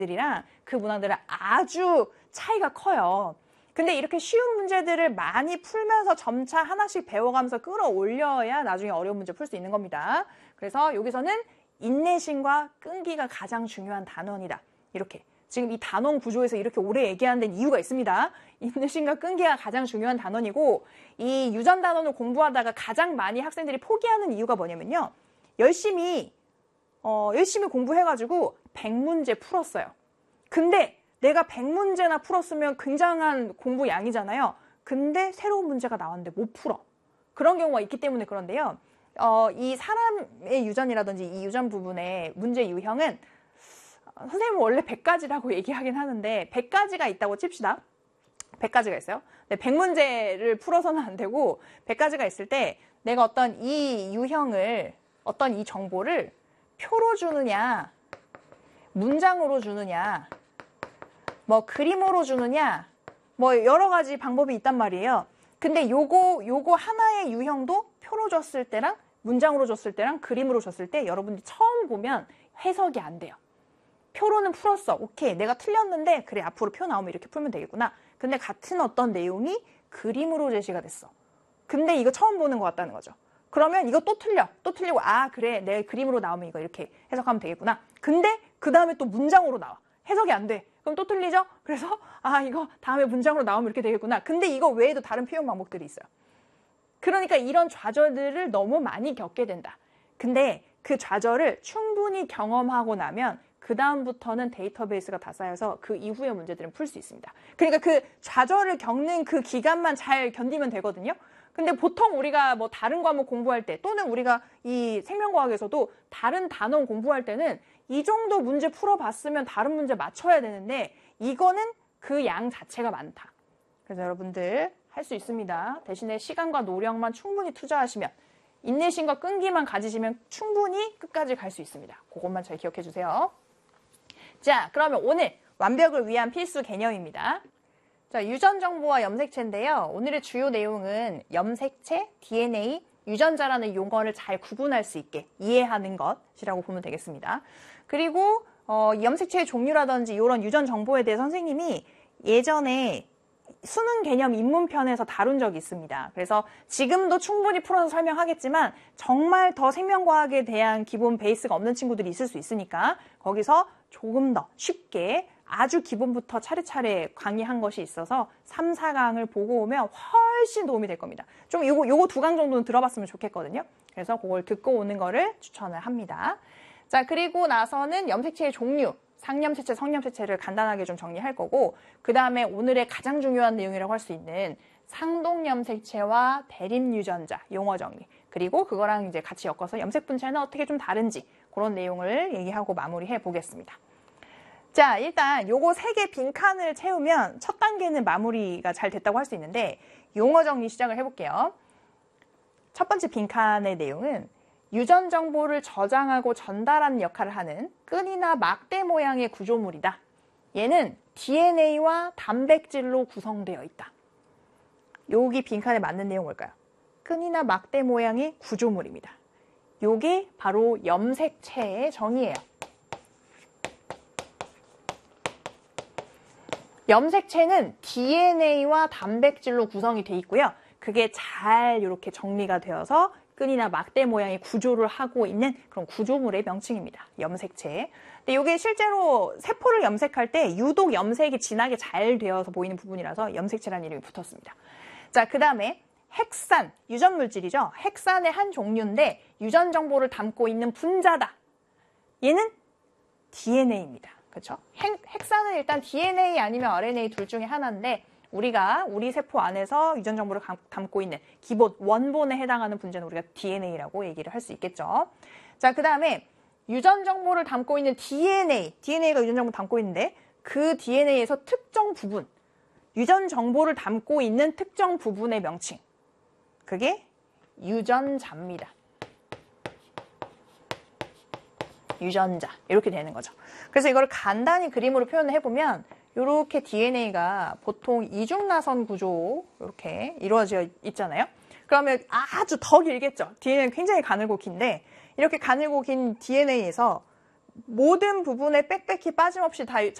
문항들이랑 그 문항들은 아주 차이가 커요. 근데 이렇게 쉬운 문제들을 많이 풀면서 점차 하나씩 배워가면서 끌어올려야 나중에 어려운 문제 풀 수 있는 겁니다. 그래서 여기서는 인내심과 끈기가 가장 중요한 단원이다. 이렇게. 지금 이 단원 구조에서 이렇게 오래 얘기하는 데는 이유가 있습니다. 인내심과 끈기가 가장 중요한 단원이고, 이 유전 단원을 공부하다가 가장 많이 학생들이 포기하는 이유가 뭐냐면요. 열심히 공부해가지고 100문제 풀었어요. 근데 내가 100문제나 풀었으면 굉장한 공부 양이잖아요. 근데 새로운 문제가 나왔는데 못 풀어. 그런 경우가 있기 때문에 그런데요. 이 사람의 유전이라든지 이 유전 부분의 문제 유형은 선생님은 원래 100가지라고 얘기하긴 하는데 100가지가 있다고 칩시다. 100가지가 있어요. 100문제를 풀어서는 안 되고 100가지가 있을 때 내가 어떤 이 유형을, 어떤 이 정보를 표로 주느냐, 문장으로 주느냐, 뭐 그림으로 주느냐, 뭐 여러 가지 방법이 있단 말이에요. 근데 요거 하나의 유형도 표로 줬을 때랑 문장으로 줬을 때랑 그림으로 줬을 때 여러분들이 처음 보면 해석이 안 돼요. 표로는 풀었어. 오케이. 내가 틀렸는데 그래 앞으로 표 나오면 이렇게 풀면 되겠구나. 근데 같은 어떤 내용이 그림으로 제시가 됐어. 근데 이거 처음 보는 것 같다는 거죠. 그러면 이거 또 틀려. 또 틀리고 아 그래 내 그림으로 나오면 이거 이렇게 해석하면 되겠구나. 근데 그 다음에 또 문장으로 나와. 해석이 안 돼. 그럼 또 틀리죠? 그래서 아 이거 다음에 문장으로 나오면 이렇게 되겠구나. 근데 이거 외에도 다른 표현 방법들이 있어요. 그러니까 이런 좌절들을 너무 많이 겪게 된다. 근데 그 좌절을 충분히 경험하고 나면 그 다음부터는 데이터베이스가 다 쌓여서 그 이후의 문제들은 풀 수 있습니다. 그러니까 그 좌절을 겪는 그 기간만 잘 견디면 되거든요. 근데 보통 우리가 뭐 다른 과목 공부할 때 또는 우리가 이 생명과학에서도 다른 단원 공부할 때는 이 정도 문제 풀어봤으면 다른 문제 맞춰야 되는데 이거는 그 양 자체가 많다. 그래서 여러분들 할 수 있습니다. 대신에 시간과 노력만 충분히 투자하시면 인내심과 끈기만 가지시면 충분히 끝까지 갈 수 있습니다. 그것만 잘 기억해 주세요. 자, 그러면 오늘 완벽을 위한 필수 개념입니다. 자, 유전 정보와 염색체인데요. 오늘의 주요 내용은 염색체, DNA, 유전자라는 용어를 잘 구분할 수 있게 이해하는 것이라고 보면 되겠습니다. 그리고 염색체의 종류라든지 이런 유전 정보에 대해 선생님이 예전에 수능 개념 입문편에서 다룬 적이 있습니다. 그래서 지금도 충분히 풀어서 설명하겠지만 정말 더 생명과학에 대한 기본 베이스가 없는 친구들이 있을 수 있으니까 거기서 조금 더 쉽게 아주 기본부터 차례차례 강의한 것이 있어서 3, 4강을 보고 오면 훨씬 도움이 될 겁니다. 좀 요거 2강 정도는 들어봤으면 좋겠거든요. 그래서 그걸 듣고 오는 거를 추천을 합니다. 자, 그리고 나서는 염색체의 종류, 상염색체, 성염색체를 간단하게 좀 정리할 거고 그 다음에 오늘의 가장 중요한 내용이라고 할 수 있는 상동염색체와 대립유전자 용어 정리 그리고 그거랑 이제 같이 엮어서 염색분체는 어떻게 좀 다른지 그런 내용을 얘기하고 마무리해 보겠습니다. 자, 일단 요거 3개 빈칸을 채우면 첫 단계는 마무리가 잘 됐다고 할 수 있는데 용어 정리 시작을 해볼게요. 첫 번째 빈칸의 내용은 유전 정보를 저장하고 전달하는 역할을 하는 끈이나 막대 모양의 구조물이다. 얘는 DNA와 단백질로 구성되어 있다. 여기 빈칸에 맞는 내용 뭘까요? 끈이나 막대 모양의 구조물입니다. 요게 바로 염색체의 정의예요. 염색체는 DNA와 단백질로 구성이 돼 있고요. 그게 잘 이렇게 정리가 되어서 끈이나 막대 모양의 구조를 하고 있는 그런 구조물의 명칭입니다. 염색체. 근데 이게 실제로 세포를 염색할 때 유독 염색이 진하게 잘 되어서 보이는 부분이라서 염색체라는 이름이 붙었습니다. 자, 그 다음에 핵산, 유전 물질이죠. 핵산의 한 종류인데 유전 정보를 담고 있는 분자다. 얘는 DNA입니다. 그렇죠? 핵산은 일단 DNA 아니면 RNA 둘 중에 하나인데 우리 세포 안에서 유전 정보를 담고 있는 기본 원본에 해당하는 분자는 우리가 DNA라고 얘기를 할 수 있겠죠. 자, 그 다음에 유전 정보를 담고 있는 DNA가 유전 정보를 담고 있는데 그 DNA에서 특정 부분, 유전 정보를 담고 있는 특정 부분의 명칭. 그게 유전자입니다. 유전자 이렇게 되는 거죠. 그래서 이걸 간단히 그림으로 표현을 해보면 이렇게 DNA가 보통 이중나선 구조 이렇게 이루어져 있잖아요. 그러면 아주 더 길겠죠. DNA는 굉장히 가늘고 긴데 이렇게 가늘고 긴 DNA에서 모든 부분에 빽빽히 빠짐없이 다